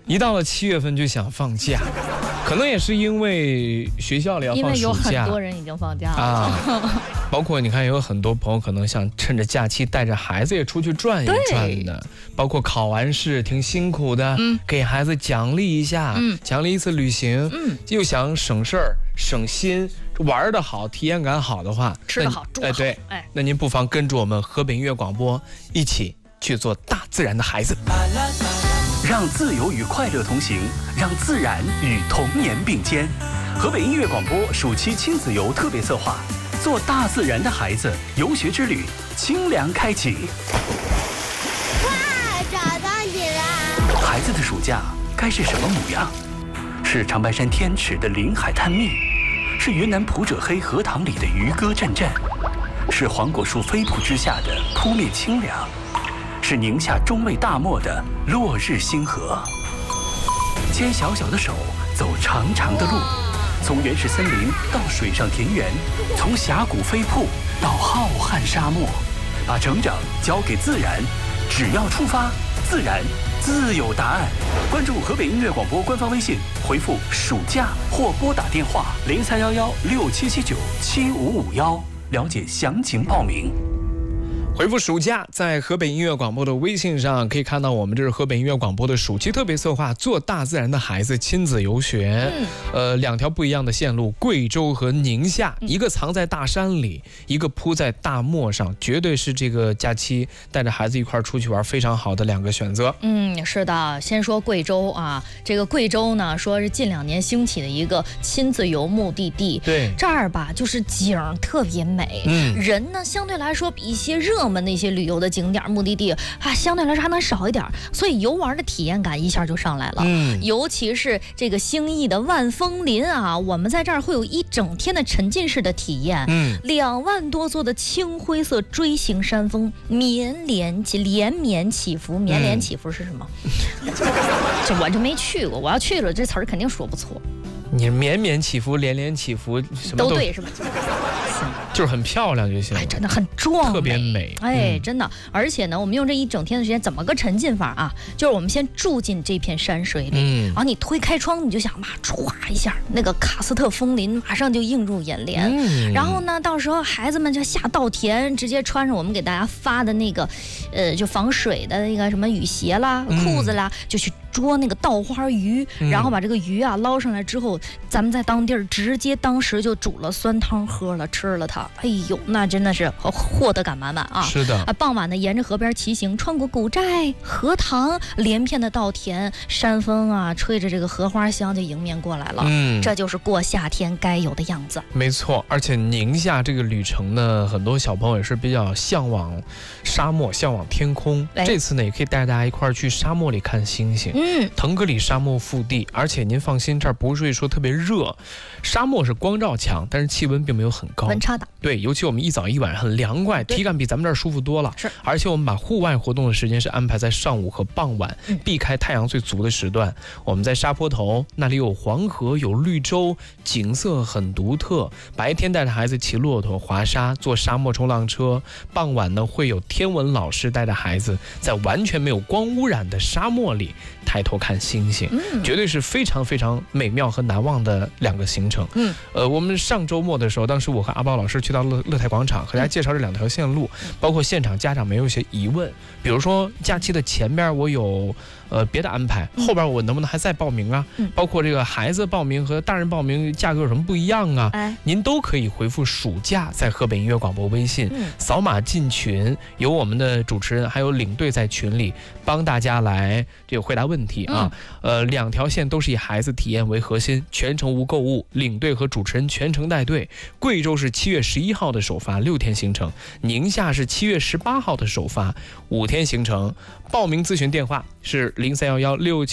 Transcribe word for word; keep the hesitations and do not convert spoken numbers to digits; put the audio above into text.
一到了七月份就想放假，可能也是因为学校里要放暑假， 因为有很多人已经放假了啊。 包括你看，有很多朋友可能想趁着假期带着孩子也出去转一转的，包括考完试挺辛苦的，嗯，给孩子奖励一下，嗯，奖励一次旅行，嗯，又想省事儿省心，玩得好，体验感好的话， 吃得好，住得好， 哎对，哎，那您不妨跟着我们河北音乐广播一起去做大自然的孩子。 让自由与快乐同行，让自然与童年并肩。河北音乐广播暑期亲子游特别策划，做大自然的孩子游学之旅，清凉开启。 哇，找到你了！ 孩子的暑假该是什么模样？是长白山天池的临海探秘，是云南普者黑荷塘里的渔歌阵阵，是黄果树飞瀑之下的扑面清凉，是宁夏中卫大漠的落日星河。牵小小的手，走长长的路，从原始森林到水上田园，从峡谷飞瀑到浩瀚沙漠，把成长交给自然，只要出发，自然自有答案。关注河北音乐广播官方微信，回复暑假或拨打电话零三幺幺六七七九七五五幺，了解详情报名。 回复暑假，在河北音乐广播的微信上可以看到我们这是河北音乐广播的暑期特别策划，做大自然的孩子亲子游学。嗯、呃，两条不一样的线路，贵州和宁夏，嗯、一个藏在大山里，一个铺在大漠上，绝对是这个假期带着孩子一块出去玩非常好的两个选择。 嗯，是的。先说贵州啊，这个贵州呢，说是近两年兴起的一个亲子游目的地。 对， 这儿吧，就是景特别美，嗯，人呢相对来说比一些热。我们那些旅游的景点目的地啊，相对来说还能少一点，所以游玩的体验感一下就上来了。嗯，尤其是这个兴义的万峰林啊，我们在这儿会有一整天的沉浸式的体验。嗯，两万多座的青灰色锥形山峰绵连起连绵起伏，绵连起伏是什么？嗯、这我就没去过，我要去了这词儿肯定说不错。 你绵绵起伏，连连起伏，什么 都, 都对是吧？ 就是很漂亮就行了， 哎，真的很壮， 特别美， 哎，嗯、真的。而且呢，我们用这一整天的时间，怎么个沉浸法啊？就是我们先住进这片山水里，嗯，然后你推开窗，你就想嘛，唰一下，那个喀斯特枫林马上就映入眼帘。嗯、然后呢，到时候孩子们就下稻田，直接穿上我们给大家发的那个，呃，就防水的那个什么雨鞋啦、裤子啦，嗯、就去捉那个稻花鱼，嗯、然后把这个鱼啊捞上来之后，咱们在当地儿直接当时就煮了酸汤喝了，吃了它。哎呦，那真的是获得感满满啊！ 是的啊，傍晚呢，沿着河边骑行，穿过古寨、荷塘，连片的稻田，山风啊，吹着这个荷花香就迎面过来了。嗯，这就是过夏天该有的样子。 没错，而且宁夏这个旅程呢，很多小朋友也是比较向往沙漠、向往天空。哎、这次呢，也可以带大家一块儿去沙漠里看星星。嗯，腾格里沙漠腹地，而且您放心，这儿不会说特别热，沙漠是光照强，但是气温并没有很高， 温差大。 对，尤其我们一早一晚很凉快，体感比咱们这儿舒服多了。是，而且我们把户外活动的时间是安排在上午和傍晚，嗯、避开太阳最足的时段。我们在沙坡头那里有黄河，有绿洲，景色很独特。白天带着孩子骑骆驼、滑沙、坐沙漠冲浪车，傍晚呢会有天文老师带着孩子在完全没有光污染的沙漠里抬头看星星，嗯、绝对是非常非常美妙和难忘的两个行程。嗯，呃，我们上周末的时候，当时我和阿宝老师去到乐乐泰广场，和大家介绍这两条线路，包括现场家长们有一些疑问，比如说假期的前边我有呃别的安排，后边我能不能还再报名啊？嗯、包括这个孩子报名和大人报名价格有什么不一样啊？哎、您都可以回复暑假在河北音乐广播微信，嗯、扫码进群，有我们的主持人还有领队在群里帮大家来这个回答问题啊。嗯、呃，两条线都是以孩子体验为核心，全程无购物，领队和主持人全程带队。贵州是七月十一号的首发，六天行程；宁夏是七月十八号的首发，五天行程。报名咨询电话是零三幺幺六七。